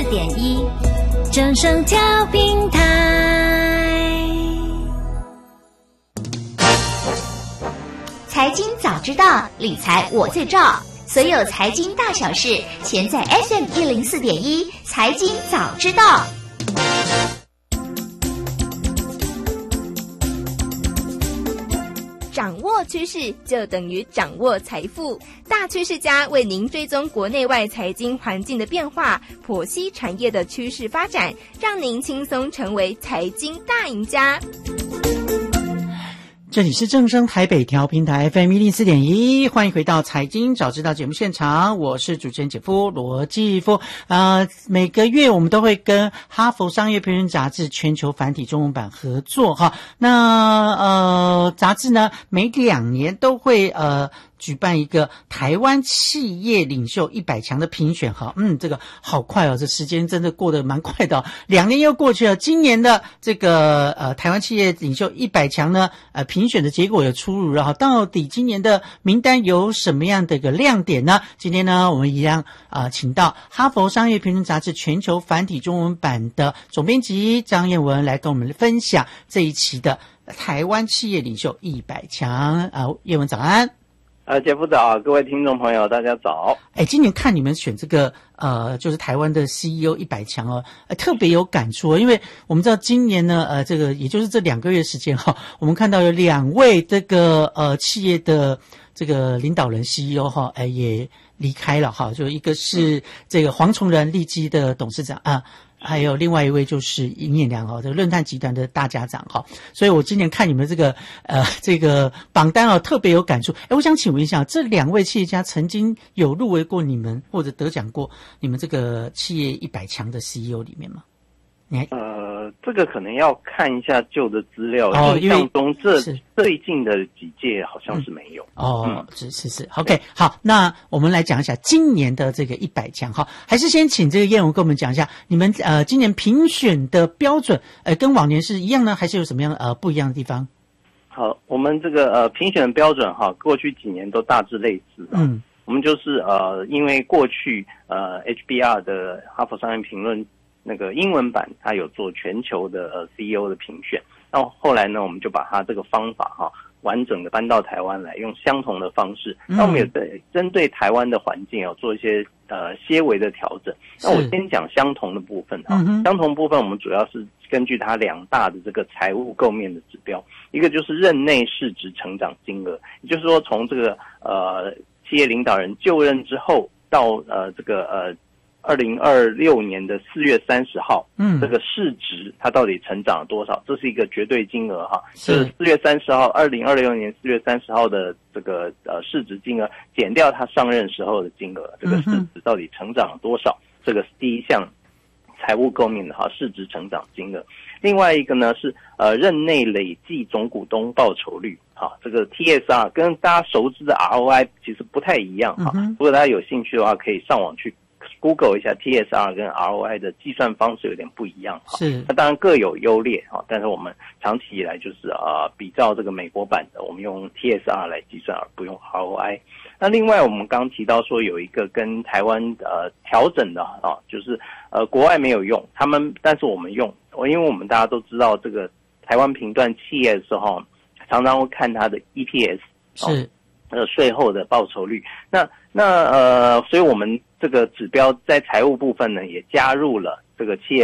104.1正声调频台。 财经早知道，理财我最照。所有财经大小事，全在 FM104.1财经早知道。 掌握趋势就等于掌握财富，大趋势家为您追踪国内外财经环境的变化，剖析产业的趋势发展，让您轻松成为财经大赢家。 这里是正声台北调频台 FM104.1，欢迎回到财经早知道节目现场，我是主持人姐夫罗继夫。每个月我们都会跟哈佛商业评论杂志全球繁体中文版合作哈。那杂志呢每2年都会举办一个台湾企业领袖100强的评选哈。这个好快哦，这时间真的过得蛮快的2年又过去了。今年的这个台湾企业领袖100强呢评选的结果有出炉了哈。到底今年的名单有什么样的一个亮点呢？今天呢我们一样请到哈佛商业评论杂志全球繁体中文版的总编辑张燕文来跟我们分享这一期的台湾企业领袖100强。燕文早安。 姐夫早，各位听众朋友大家早。 今年看你们选这个就是台湾的 CEO 100强哦，特别有感触因为我们知道今年呢这个也就是这2个月时间我们看到有2位这个企业的这个领导人 CEO 也离开了就一个是这个黄崇仁利基的董事长还有另外一位就是尹衍良这个论坛集团的大家长所以我今年看你们这个榜单特别有感触。我想请问一下，这2位企业家曾经有入围过你们或者得奖过你们这个企业100强的 CEO 里面吗？ 这个可能要看一下旧的资料，印象中最近的几届好像是没有。 是 OK。 好，那我们来讲一下今年的这个100强还是先请这个燕文跟我们讲一下你们今年评选的标准跟往年是一样呢，还是有什么样不一样的地方？ 好，我们这个评选的标准过去几年都大致类似我们就是因为过去HBR 的哈佛商业评论那个英文版它有做全球的CEO 的评选，那后来呢我们就把它这个方法完整的搬到台湾来，用相同的方式。那我们也针对台湾的环境做一些些微的调整。那我先讲相同的部分相同部分我们主要是根据它2大的这个财务构面的指标，一个就是任内市值成长金额，也就是说从这个企业领导人就任之后到这个2026年的4月30号，这个市值它到底成长了多少？这是一个绝对金额就是4月30号，2026年4月30号的这个市值金额减掉他上任时候的金额，这个市值到底成长了多少？这个是第一项财务构面的市值成长金额。另外一个呢是任内累计总股东报酬率这个 TSR 跟大家熟知的 ROI 其实不太一样如果大家有兴趣的话，可以上网去Google 一下 TSR 跟 ROI 的计算方式有点不一样那当然各有优劣但是我们长期以来就是比照这个美国版的，我们用 TSR 来计算而不用 ROI。那另外我们刚提到说有一个跟台湾调整的就是国外没有用但是我们用，因为我们大家都知道这个台湾评断企业的时候常常会看它的 EPS 税后的报酬率。那所以我们这个指标在财务部分呢也加入了这个企业